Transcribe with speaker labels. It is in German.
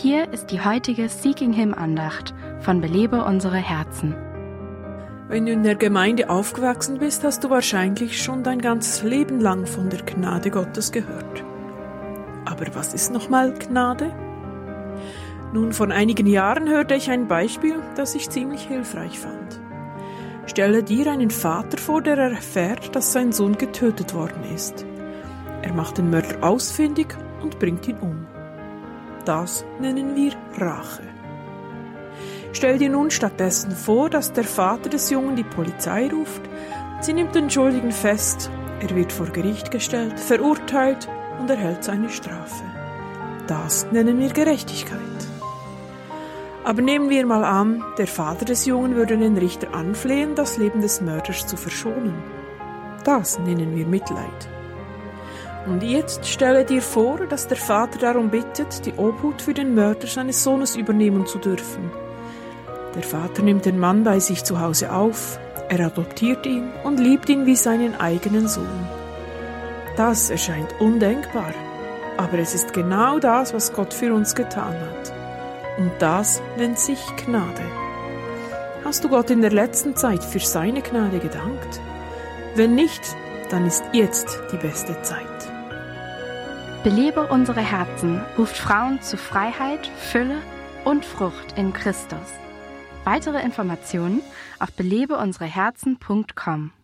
Speaker 1: Hier ist die heutige Seeking Him Andacht von Belebe unsere Herzen.
Speaker 2: Wenn du in der Gemeinde aufgewachsen bist, hast du wahrscheinlich schon dein ganzes Leben lang von der Gnade Gottes gehört. Aber was ist nochmal Gnade? Nun, vor einigen Jahren hörte ich ein Beispiel, das ich ziemlich hilfreich fand. Stelle dir einen Vater vor, der erfährt, dass sein Sohn getötet worden ist. Er macht den Mörder ausfindig und bringt ihn um. Das nennen wir Rache. Stell dir nun stattdessen vor, dass der Vater des Jungen die Polizei ruft, sie nimmt den Schuldigen fest, er wird vor Gericht gestellt, verurteilt und erhält seine Strafe. Das nennen wir Gerechtigkeit. Aber nehmen wir mal an, der Vater des Jungen würde den Richter anflehen, das Leben des Mörders zu verschonen. Das nennen wir Mitleid. Und jetzt stelle dir vor, dass der Vater darum bittet, die Obhut für den Mörder seines Sohnes übernehmen zu dürfen. Der Vater nimmt den Mann bei sich zu Hause auf, er adoptiert ihn und liebt ihn wie seinen eigenen Sohn. Das erscheint undenkbar, aber es ist genau das, was Gott für uns getan hat. Und das nennt sich Gnade. Hast du Gott in der letzten Zeit für seine Gnade gedankt? Wenn nicht, dann ist jetzt die beste Zeit.
Speaker 1: Belebe unsere Herzen ruft Frauen zu Freiheit, Fülle und Frucht in Christus. Weitere Informationen auf belebeunsereherzen.com.